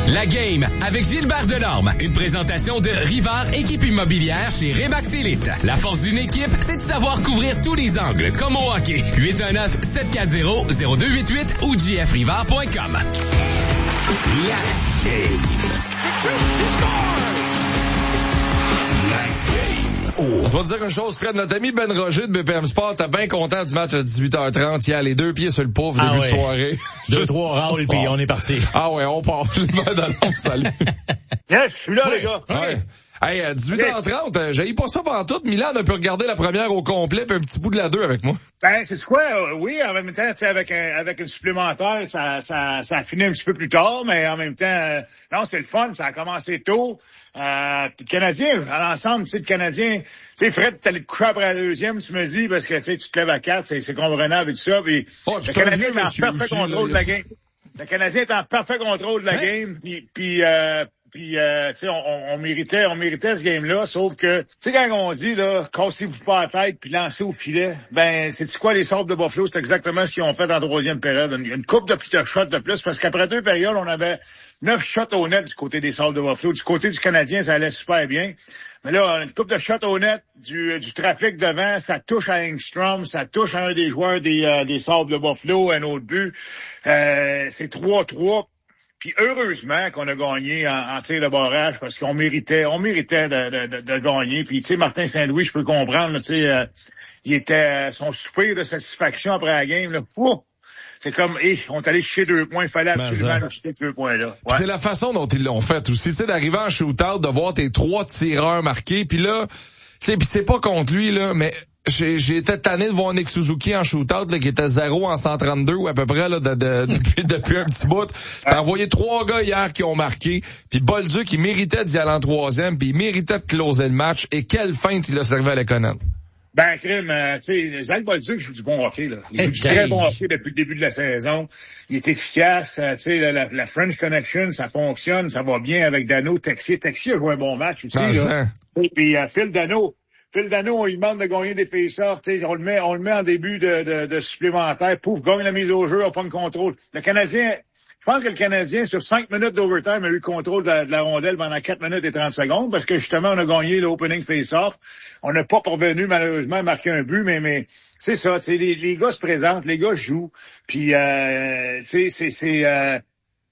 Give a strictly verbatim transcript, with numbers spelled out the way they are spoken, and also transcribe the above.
La Game avec Gilbert Delorme. Une présentation de Rivard Équipe Immobilière chez Remax Elite. La force d'une équipe, c'est de savoir couvrir tous les angles, comme au hockey. huit un neuf, sept quatre zéro, zéro deux huit huit ou j f rivard point com. La Game. Oh. On va te dire une chose, Fred, notre ami Ben Roger de B P M Sport, t'es bien content du match à dix-huit heures trente. Il a les deux pieds sur le pauvre ah début ouais. de soirée. Deux, trois rounds, puis on est parti. Ah ouais, on part. Salut. Yes, je suis là, ouais. les gars. Ouais. Hey, à dix-huit heures trente, okay. J'ai pas ça pendant tout. Milan a pu regarder la première au complet puis un petit bout de la deux avec moi. Ben, c'est quoi? Euh, oui, en même temps, tu sais, avec un, avec une supplémentaire, ça, ça, ça a fini un petit peu plus tard, mais en même temps, euh, non, c'est le fun, ça a commencé tôt. Euh, puis le Canadien, à l'ensemble, tu sais, le Canadien, tu sais, Fred, t'es allé te coucher après la deuxième, tu me dis, parce que, tu sais, tu te lèves à quatre, c'est, c'est comprenable et tout ça, puis oh, le Canadien est en parfait contrôle de la game. Le Canadien est en parfait contrôle de la game, puis, puis, euh, Puis, euh, tu sais, on, on méritait, on méritait ce game-là, sauf que, tu sais, quand on dit, là, cassez-vous pas la tête puis lancez au filet, ben, c'est-tu quoi, les Sabres de Buffalo? C'est exactement ce qu'ils ont fait en troisième période. Une, une coupe de petits shots de plus, parce qu'après deux périodes, on avait neuf shots au net du côté des Sabres de Buffalo. Du côté du Canadien, ça allait super bien. Mais là, une coupe de shots au net, du, du trafic devant, ça touche à Engstrom, ça touche à un des joueurs des, euh, des Sabres de Buffalo, un autre but. Euh, c'est trois trois. Puis heureusement qu'on a gagné en, en tir de barrage parce qu'on méritait, on méritait de, de, de, de gagner. Puis tu sais, Martin Saint-Louis, je peux comprendre, tu sais, euh, il était son soupir de satisfaction après la game. Là, Ouh! C'est comme, hé, on est allé chercher deux points, il fallait absolument chercher deux points là. Ouais. C'est la façon dont ils l'ont fait aussi, tu sais, d'arriver en shootout, de voir tes trois tireurs marqués, puis là, tu sais, puis c'est pas contre lui là, mais J'ai, j'ai été tanné de voir Nick Suzuki en shootout, là, qui était zéro en cent trente-deux ou à peu près, là, de, de, depuis, depuis un petit bout. T'as envoyé trois gars hier qui ont marqué, puis Bolduc, il méritait d'y aller en troisième, puis il méritait de closer le match. Et quelle feinte il a servi à Lekonen. Ben, crime, euh, tu sais, Zach Bolduc joue du bon hockey, là. Il joue du très bon hockey depuis le début de la saison. Il est efficace, euh, tu sais, la, la, la French Connection, ça fonctionne, ça va bien avec Dano, Texier. Texier a joué un bon match aussi, ben, là. Et puis, euh, Phil Dano. Phil Dano, on lui demande de gagner des face-offs, tu sais, on le met, on le met en début de, de, de supplémentaire, pouf, gagne la mise au jeu, on prend le contrôle. Le Canadien, je pense que le Canadien, sur cinq minutes d'overtime, a eu le contrôle de la, de la rondelle pendant quatre minutes et trente secondes, parce que justement, on a gagné l'opening face-off. On n'a pas parvenu, malheureusement, à marquer un but, mais, mais, c'est ça, tu sais, les, les gars se présentent, les gars jouent, puis, euh, tu sais, c'est, c'est, euh,